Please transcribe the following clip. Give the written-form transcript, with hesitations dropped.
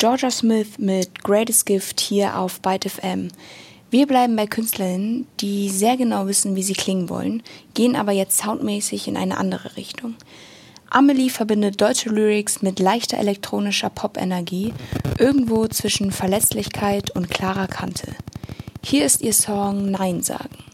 Georgia Smith mit Greatest Gift hier auf Byte FM. Wir bleiben bei Künstlerinnen, die sehr genau wissen, wie sie klingen wollen, gehen aber jetzt soundmäßig in eine andere Richtung. Amelie verbindet deutsche Lyrics mit leichter elektronischer Pop-Energie, irgendwo zwischen Verletzlichkeit und klarer Kante. Hier ist ihr Song Nein sagen.